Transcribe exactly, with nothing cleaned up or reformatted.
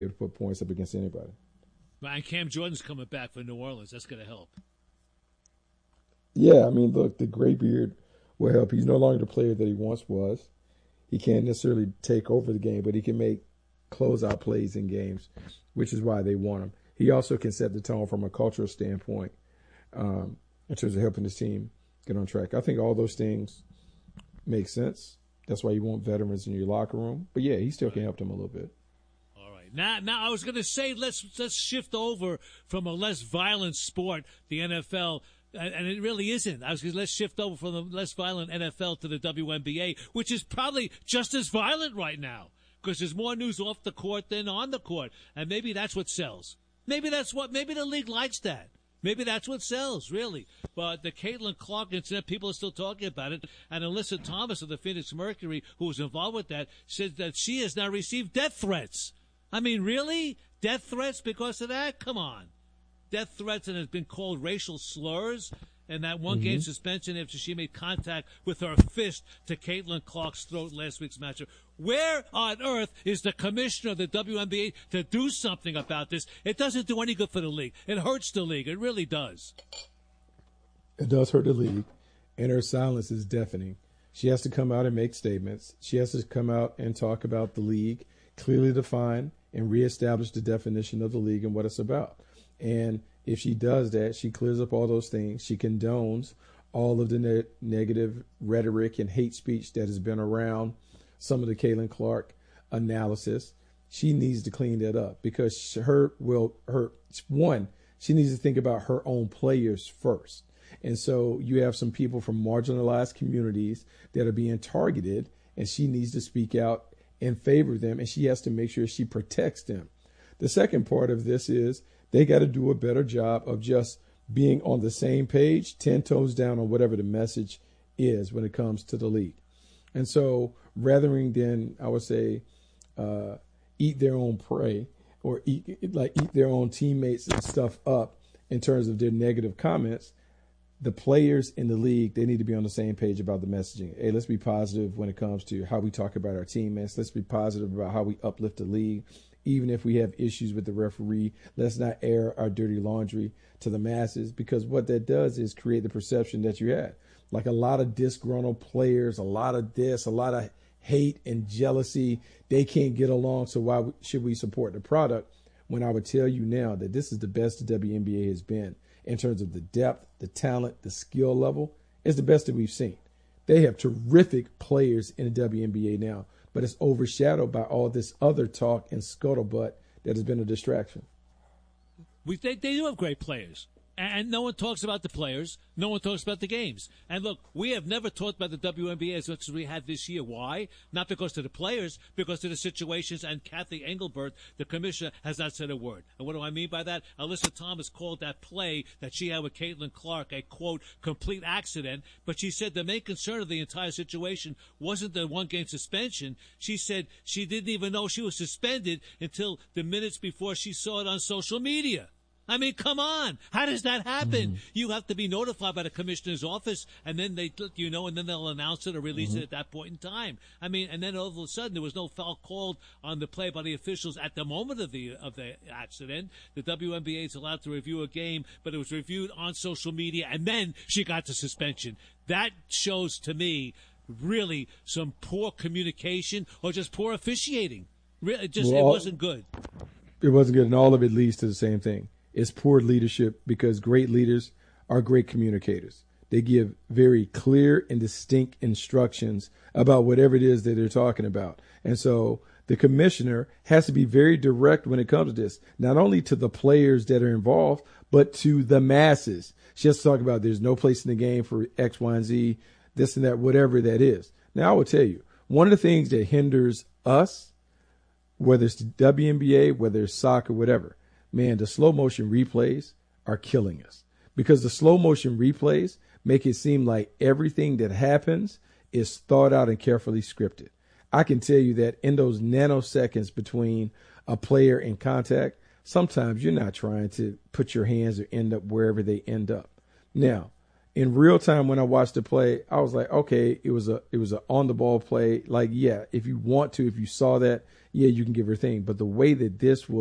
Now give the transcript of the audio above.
to put points up against anybody. And Cam Jordan's coming back for New Orleans. That's going to help. Yeah, I mean, look, the gray beard will help. He's no longer the player that he once was. He can't necessarily take over the game, but he can make closeout plays in games, which is why they want him. He also can set the tone from a cultural standpoint um, in terms of helping his team get on track. I think all those things make sense. That's why you want veterans in your locker room. But, yeah, he still Right. can help them a little bit. All right. Now, now I was going to say let's let's shift over from a less violent sport, the N F L, and it really isn't. I was going to let's shift over from the less violent N F L to the W N B A, which is probably just as violent right now because there's more news off the court than on the court, and maybe that's what sells. Maybe that's what. Maybe the league likes that. Maybe that's what sells, really. But the Caitlin Clark incident, people are still talking about it. And Alyssa Thomas of the Phoenix Mercury, who was involved with that, said that she has now received death threats. I mean, really? Death threats because of that? Come on. Death threats and has been called racial slurs. And that one game mm-hmm. suspension after she made contact with her fist to Caitlin Clark's throat last week's match. Where on earth is the commissioner of the W N B A to do something about this? It doesn't do any good for the league. It hurts the league. It really does. It does hurt the league, and her silence is deafening. She has to come out and make statements. She has to come out and talk about the league, clearly define and reestablish the definition of the league and what it's about. And if she does that, she clears up all those things. She condones all of the ne- negative rhetoric and hate speech that has been around some of the Caitlin Clark analysis. She needs to clean that up because her will her one, she needs to think about her own players first. And so you have some people from marginalized communities that are being targeted, and she needs to speak out in favor of them, and she has to make sure she protects them. The second part of this is they got to do a better job of just being on the same page, ten toes down on whatever the message is when it comes to the league. And so rather than, I would say, uh, eat their own prey or eat like eat their own teammates and stuff up in terms of their negative comments, the players in the league, they need to be on the same page about the messaging. Hey, let's be positive when it comes to how we talk about our teammates. Let's be positive about how we uplift the league. Even if we have issues with the referee, let's not air our dirty laundry to the masses, because what that does is create the perception that you had. Like a lot of disgruntled players, a lot of this, a lot of hate and jealousy. They can't get along, so why should we support the product? When I would tell you now that this is the best the W N B A has been in terms of the depth, the talent, the skill level. It's the best that we've seen. They have terrific players in the W N B A now, but it's overshadowed by all this other talk and scuttlebutt that has been a distraction. We they, they do have great players. And no one talks about the players. No one talks about the games. And look, we have never talked about the W N B A as much as we have this year. Why? Not because of the players, because of the situations. And Kathy Engelbert, the commissioner, has not said a word. And what do I mean by that? Alyssa Thomas called that play that she had with Caitlin Clark a, quote, complete accident. But she said the main concern of the entire situation wasn't the one-game suspension. She said she didn't even know she was suspended until the minutes before she saw it on social media. I mean, come on. How does that happen? Mm-hmm. You have to be notified by the commissioner's office, and then they let you know, and then they'll announce it or release mm-hmm. it at that point in time. I mean, and then all of a sudden there was no foul called on the play by the officials at the moment of the of the accident. The W N B A is allowed to review a game, but it was reviewed on social media, and then she got the suspension. That shows to me really some poor communication or just poor officiating. Really, just well, it wasn't good. It wasn't good, and all of it leads to the same thing. It's poor leadership, because great leaders are great communicators. They give very clear and distinct instructions about whatever it is that they're talking about. And so the commissioner has to be very direct when it comes to this, not only to the players that are involved, but to the masses. She has to talk about there's no place in the game for X, Y, and Z, this and that, whatever that is. Now, I will tell you, one of the things that hinders us, whether it's the W N B A, whether it's soccer, whatever, man, the slow motion replays are killing us, because the slow motion replays make it seem like everything that happens is thought out and carefully scripted. I can tell you that in those nanoseconds between a player and contact, sometimes you're not trying to put your hands or end up wherever they end up. Now, in real time when I watched the play, I was like, okay, it was a it was a on the ball play. Like, yeah, if you want to, if you saw that, yeah, you can give her a thing. But the way that this was.